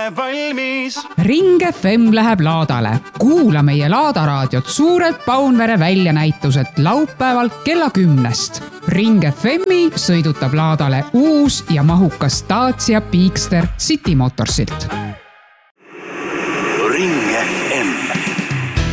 valmis. Ring FM läheb laadale. Kuula meie Laadaraadiot Suured Paunvere väljanäitused laupäeval kella 10. Ring FM-i sõidutab laadale uus ja mahukas Dacia Peakster City Motorsilt.